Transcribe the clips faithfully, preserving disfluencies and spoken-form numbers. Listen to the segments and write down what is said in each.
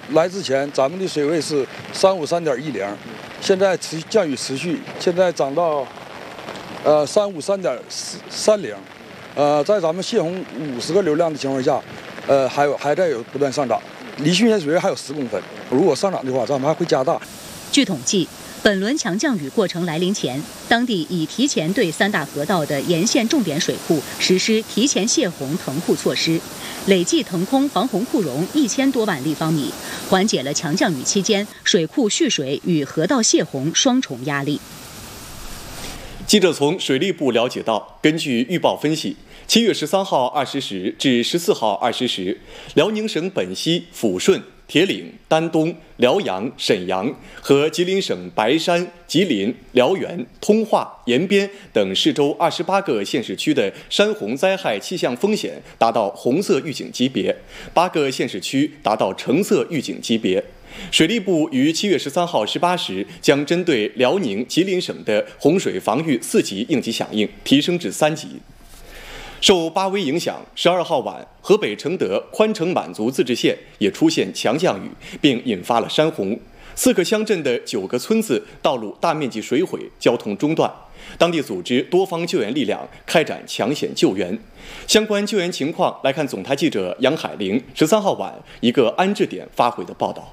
来之前咱们的水位是三五三点一零，现在持降雨持续，现在涨到呃三五三点三零，呃，在咱们泄洪五十个流量的情况下，呃，还有还在有不断上涨，离汛县水位还有十公分，如果上涨的话，咱们还会加大。 据统计，本轮强降雨过程来临前，当地已提前对三大河道的沿线重点水库实施提前泄洪腾库措施，累计腾空防洪库容一千多万立方米，缓解了强降雨期间水库蓄水与河道泄洪双重压力。 记者从水利部了解到，根据预报分析，七月十三号二十时至十四号二十时，辽宁省本溪、抚顺、铁岭、丹东、辽阳、沈阳和吉林省白山、吉林、辽源、通化、延边等市州二十八个县市区的山洪灾害气象风险达到红色预警级别，八个县市区达到橙色预警级别。水利部于七月十三号十八时将针对辽宁、吉林省的洪水防御四级应急响应提升至三级。受八微影响，十二号晚，河北承德宽城满族自治县也出现强降雨，并引发了山洪。四个乡镇的九个村子道路大面积水毁，交通中断。当地组织多方救援力量，开展抢险救援。相关救援情况来看，总台记者杨海玲十三号晚一个安置点发回的报道。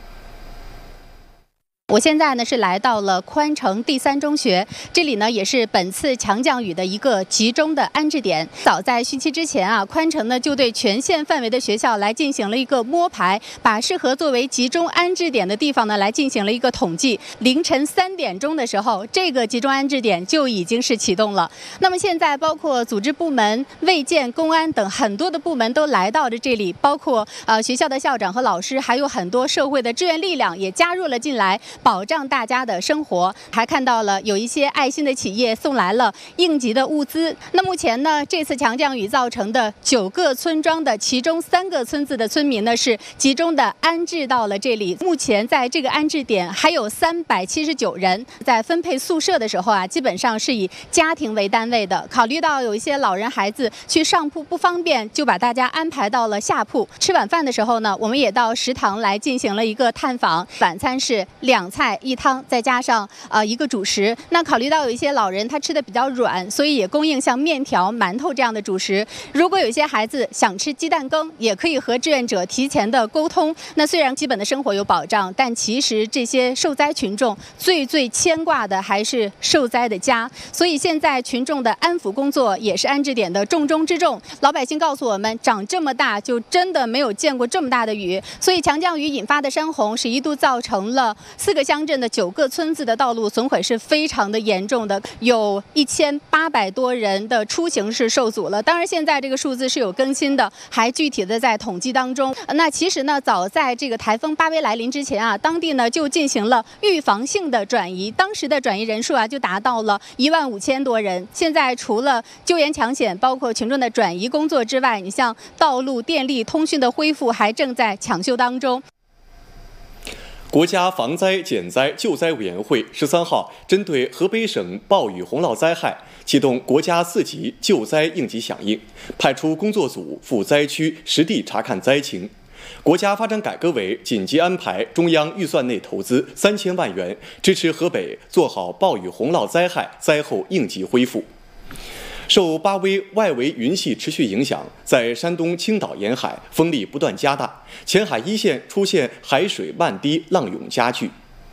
我现在呢是来到了宽城第三中学，这里呢也是本次强降雨的一个集中的安置点。早在汛期之前啊，宽城呢就对全县范围的学校来进行了一个摸排，把适合作为集中安置点的地方呢来进行了一个统计。凌晨三点钟的时候，这个集中安置点就已经是启动了。那么现在包括组织部门、卫健、公安等很多的部门都来到了这里，包括呃学校的校长和老师，还有很多社会的志愿力量也加入了进来。保障大家的生活，还看到了有一些爱心的企业送来了应急的物资。那目前呢，这次强降雨造成的九个村庄的其中三个村子的村民呢是集中的安置到了这里。目前在这个安置点还有三百七十九人。在分配宿舍的时候啊，基本上是以家庭为单位的。考虑到有一些老人孩子去上铺不方便，就把大家安排到了下铺。吃晚饭的时候呢，我们也到食堂来进行了一个探访。晚餐是两菜一汤，再加上呃一个主食。那考虑到有一些老人他吃的比较软，所以也供应像面条、馒头这样的主食。如果有一些孩子想吃鸡蛋羹，也可以和志愿者提前的沟通。那虽然基本的生活有保障，但其实这些受灾群众最最牵挂的还是受灾的家。所以现在群众的安抚工作也是安置点的重中之重。老百姓告诉我们，长这么大就真的没有见过这么大的雨。所以强降雨引发的山洪是一度造成了四个乡镇的九个村子的道路损毁是非常的严重的，有一千八百多人的出行是受阻了。当然现在这个数字是有更新的，还具体的在统计当中。那其实呢，早在这个台风八微来临之前啊，当地呢就进行了预防性的转移，当时的转移人数啊就达到了一万五千多人。现在除了救援抢险，包括群众的转移工作之外，你像道路、电力、通讯的恢复还正在抢修当中。 国家防灾减灾救灾委员会十三号针对河北省暴雨洪涝灾害启动国家四级救灾应急响应，派出工作组赴灾区实地查看灾情。国家发展改革委紧急安排中央预算内投资三千万元，支持河北做好暴雨洪涝灾害灾后应急恢复。受八微外围云系持续影响，在山东青岛沿海风力不断加大，前海一线出现海水漫堤、浪涌加剧。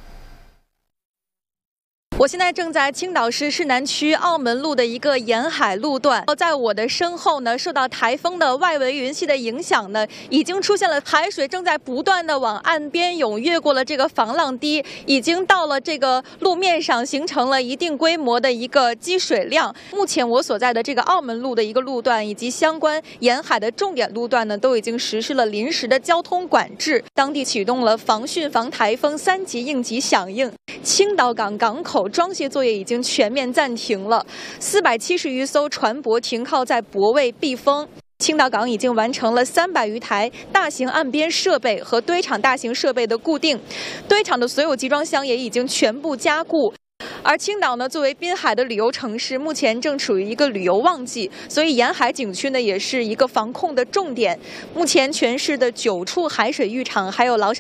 我现在正在青岛市市南区澳门路的一个沿海路段，在我的身后呢，受到台风的外围云系的影响呢，已经出现了海水正在不断的往岸边涌，越过了这个防浪堤，已经到了这个路面上，形成了一定规模的一个积水量。目前我所在的这个澳门路的一个路段以及相关沿海的重点路段呢，都已经实施了临时的交通管制，当地启动了防汛防台风三级应急响应。青岛港港口装卸作业已经全面暂停了，四百七十余艘船舶停靠在泊位避风。青岛港已经完成了三百余台大型岸边设备和堆场大型设备的固定，堆场的所有集装箱也已经全部加固。而青岛呢，作为滨海的旅游城市，目前正处于一个旅游旺季，所以沿海景区呢也是一个防控的重点。目前全市的九处海水浴场还有老